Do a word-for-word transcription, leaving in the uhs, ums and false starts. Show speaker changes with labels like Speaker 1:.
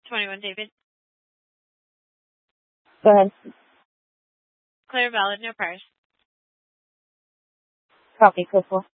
Speaker 1: twenty-one David.
Speaker 2: Go ahead.
Speaker 1: Clear, valid, no priors.
Speaker 2: Copy, Crystal.